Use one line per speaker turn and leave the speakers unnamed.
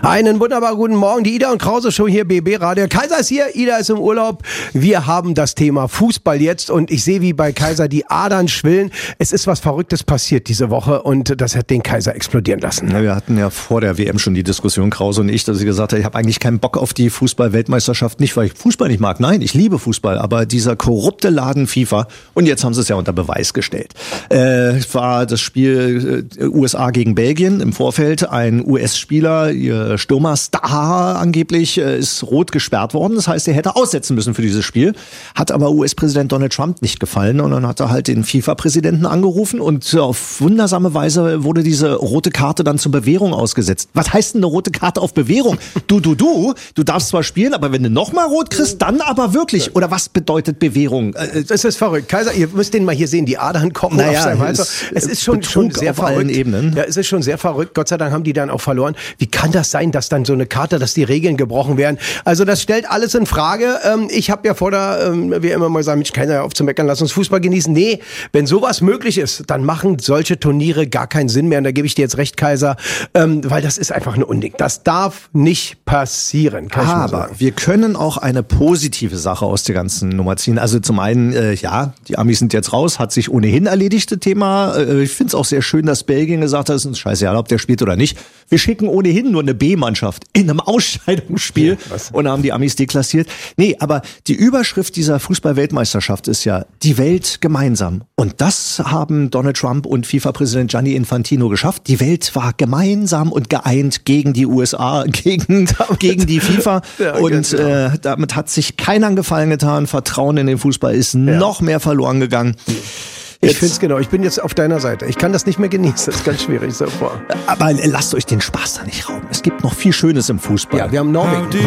Einen wunderbar guten Morgen, die Ida und Krause Show hier, BB Radio. Kaiser ist hier, Ida ist im Urlaub. Wir haben das Thema Fußball jetzt und ich sehe, wie bei Kaiser die Adern schwillen. Es ist was Verrücktes passiert diese Woche und das hat den Kaiser explodieren lassen.
Ja, wir hatten ja vor der WM schon die Diskussion, Krause und ich, dass ich gesagt habe, ich habe eigentlich keinen Bock auf die Fußball-Weltmeisterschaft. Nicht, weil ich Fußball nicht mag. Nein, ich liebe Fußball, aber dieser korrupte Laden FIFA, und jetzt haben sie es ja unter Beweis gestellt. War das Spiel USA gegen Belgien im Vorfeld. Ein US-Spieler, ihr Stürmer Star angeblich, ist rot gesperrt worden. Das heißt, er hätte aussetzen müssen für dieses Spiel. Hat aber US-Präsident Donald Trump nicht gefallen und dann hat er halt den FIFA-Präsidenten angerufen und auf wundersame Weise wurde diese rote Karte dann zur Bewährung ausgesetzt. Was heißt denn eine rote Karte auf Bewährung? Du darfst zwar spielen, aber wenn du nochmal rot kriegst, dann aber wirklich. Oder was bedeutet Bewährung?
Das ist verrückt. Kaiser, ihr müsst den mal hier sehen, die Adern kochen auf seinem Hals. Es ist schon sehr
auf allen
verrückt.
Ebenen.
Ja, es ist schon sehr verrückt. Gott sei Dank haben die dann auch verloren. Wie kann das sein, dass dann so eine Karte, dass die Regeln gebrochen werden? Also das stellt alles in Frage. Ich habe ja vor der WM immer mal gesagt, Mensch, keiner auf zu meckern, lass uns Fußball genießen. Nee, wenn sowas möglich ist, dann machen solche Turniere gar keinen Sinn mehr. Und da gebe ich dir jetzt recht, Kaiser, weil das ist einfach ein Unding. Das darf nicht passieren, kann ich nur sagen.
Wir können auch eine positive Sache aus der ganzen Nummer ziehen. Also zum einen, die Amis sind jetzt raus, hat sich ohnehin erledigt, das Thema. Ich finde es auch sehr schön, dass Belgien gesagt hat, es ist uns scheißegal, ob der spielt oder nicht. Wir schicken ohnehin nur eine B-Mannschaft in einem Ausscheidungsspiel und haben die Amis deklassiert. Nee, aber die Überschrift dieser Fußball-Weltmeisterschaft ist ja die Welt gemeinsam. Und das haben Donald Trump und FIFA-Präsident Gianni Infantino geschafft. Die Welt war gemeinsam und geeint gegen die USA, gegen die FIFA. Ja, und damit hat sich keiner einen Gefallen getan. Vertrauen in den Fußball ist noch mehr verloren gegangen.
Ich finde es genau. Ich bin jetzt auf deiner Seite. Ich kann das nicht mehr genießen. Das ist ganz schwierig so vor.
Aber lasst euch den Spaß da nicht rauben. Es gibt noch viel Schönes im Fußball.
Ja, wir haben Norwegen.